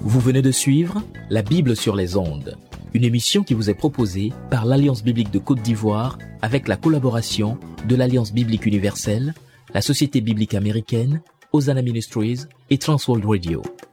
Vous venez de suivre La Bible sur les ondes, une émission qui vous est proposée par l'Alliance biblique de Côte d'Ivoire avec la collaboration de l'Alliance biblique universelle, la Société biblique américaine, Hosanna Ministries et Transworld Radio.